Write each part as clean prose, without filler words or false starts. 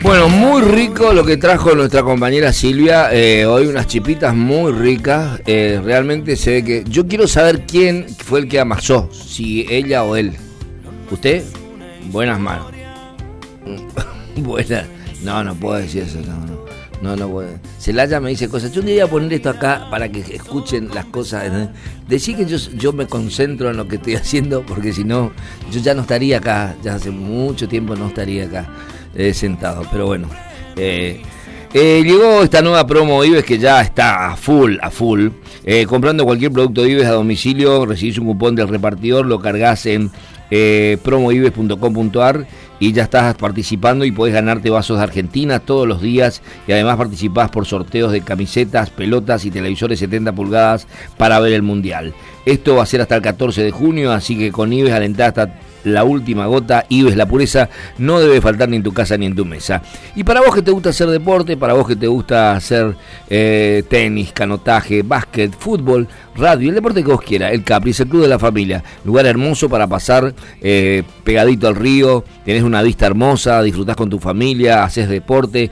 Bueno, muy rico lo que trajo nuestra compañera Silvia. Hoy unas chipitas muy ricas. Realmente se ve que... Yo quiero saber quién fue el que amasó, si ella o él. ¿Usted? Buenas manos. Buenas. No puedo decir eso. No puedo. Celaya me dice cosas. Yo un día voy a poner esto acá para que escuchen las cosas. Decir que yo me concentro en lo que estoy haciendo, porque si no, yo ya no estaría acá. Ya hace mucho tiempo no estaría acá. Sentado, pero bueno, llegó esta nueva promo Ives que ya está a full. Comprando cualquier producto Ives a domicilio, recibís un cupón del repartidor, lo cargas en promoives.com.ar y ya estás participando y podés ganarte vasos de Argentina todos los días, y además participás por sorteos de camisetas, pelotas y televisores 70 pulgadas para ver el Mundial. Esto va a ser hasta el 14 de junio, así que con Ives alentá hasta la última gota. Ives, la pureza no debe faltar ni en tu casa ni en tu mesa. Y para vos que te gusta hacer deporte, para vos que te gusta hacer tenis, canotaje, básquet, fútbol, radio, el deporte que vos quieras, el Capri es el club de la familia, lugar hermoso para pasar pegadito al río, tenés una vista hermosa, disfrutás con tu familia, haces deporte.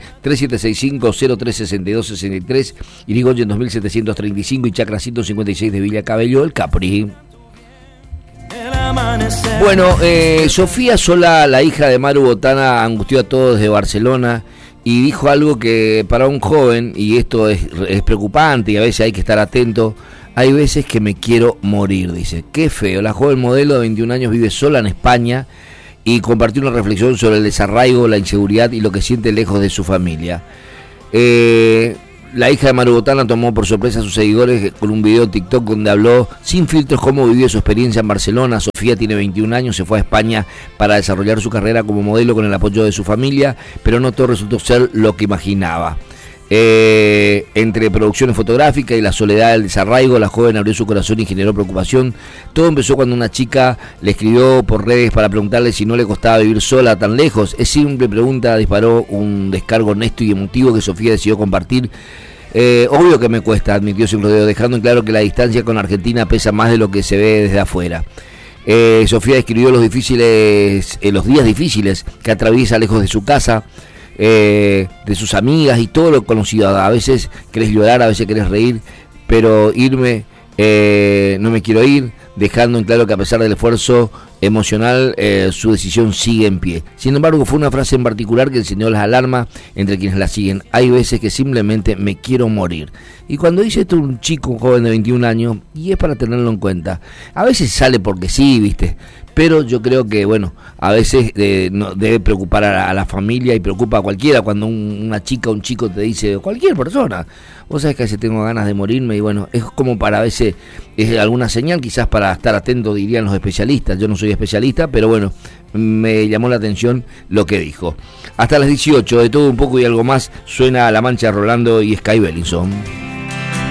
3765-036263, Irigoyen 2735 y Chacra 156 de Villa Cabello, el Capri. Bueno, Sofía Solá, la hija de Maru Botana, angustió a todos desde Barcelona y dijo algo que para un joven, y esto es preocupante y a veces hay que estar atento, hay veces que me quiero morir, dice. Qué feo. La joven modelo de 21 años vive sola en España y compartió una reflexión sobre el desarraigo, la inseguridad y lo que siente lejos de su familia. La hija de Maru Botana tomó por sorpresa a sus seguidores con un video TikTok donde habló sin filtros cómo vivió su experiencia en Barcelona. Sofía tiene 21 años, se fue a España para desarrollar su carrera como modelo con el apoyo de su familia, pero no todo resultó ser lo que imaginaba. Entre producciones fotográficas y la soledad del desarraigo, la joven abrió su corazón y generó preocupación. Todo empezó cuando una chica le escribió por redes para preguntarle si no le costaba vivir sola tan lejos. Esa simple pregunta disparó un descargo honesto y emotivo que Sofía decidió compartir. Obvio que me cuesta, admitió sin rodeo, dejando en claro que la distancia con Argentina pesa más de lo que se ve desde afuera. Sofía describió los días difíciles que atraviesa lejos de su casa, de sus amigas y todo lo conocido. A veces querés llorar, a veces querés reír, pero irme, no me quiero ir, dejando en claro que a pesar del esfuerzo emocional, su decisión sigue en pie. Sin embargo, fue una frase en particular que encendió las alarmas entre quienes la siguen. Hay veces que simplemente me quiero morir. Y cuando dice esto un chico, un joven de 21 años, y es para tenerlo en cuenta, a veces sale porque sí, ¿viste? Pero yo creo que, bueno, a veces no, debe preocupar a la familia y preocupa a cualquiera cuando una chica o un chico te dice, cualquier persona, vos sabés que a veces tengo ganas de morirme, y bueno, es como para a veces, es alguna señal quizás para estar atento, dirían los especialistas. Yo no soy especialista, pero bueno, me llamó la atención lo que dijo. Hasta las 18, de todo un poco y algo más, suena La Mancha de Rolando y Sky Bellinson.